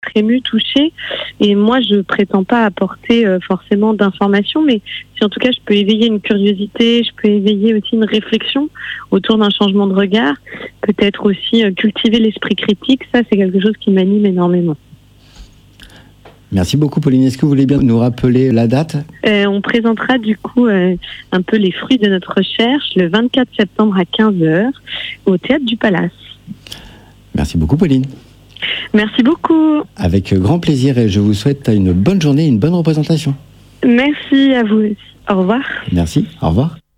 ému, touché. Et moi, je prétends pas apporter forcément d'informations, mais si en tout cas je peux éveiller une curiosité, je peux éveiller aussi une réflexion autour d'un changement de regard, peut-être aussi cultiver l'esprit critique, ça c'est quelque chose qui m'anime énormément. Merci beaucoup Pauline. Est-ce que vous voulez bien nous rappeler la date ? On présentera du coup un peu les fruits de notre recherche le 24 septembre à 15h au Théâtre du Palace. Merci beaucoup Pauline. Merci beaucoup. Avec grand plaisir et je vous souhaite une bonne journée et une bonne représentation. Merci à vous aussi. Au revoir. Merci, au revoir.